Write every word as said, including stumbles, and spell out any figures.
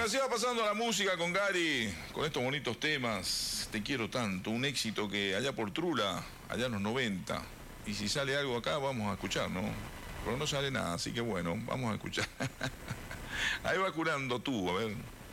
Bueno, así va pasando la música con Gary, con estos bonitos temas. Te quiero tanto, un éxito que allá por Trula, allá en los noventa. Y si sale algo acá, vamos a escuchar, ¿no? Pero no sale nada, así que bueno, vamos a escuchar. Ahí va curando tú, a ver.